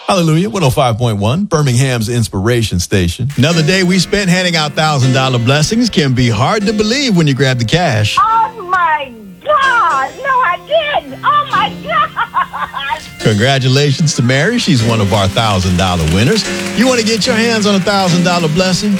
Hallelujah. 105.1, Birmingham's inspiration station. Another day we spent handing out $1,000 blessings can be hard to believe when you grab the cash. Oh, my God. No, I didn't. Oh, my God. Congratulations to Mary. She's one of our $1,000 winners. You want to get your hands on a $1,000 blessing?